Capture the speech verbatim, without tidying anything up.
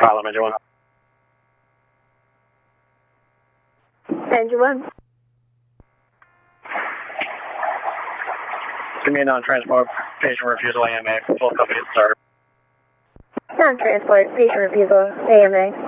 Problem, engine one. Engine one. Command on transport, patient refusal A M A, full company start. Non-transport, patient refusal, A M A.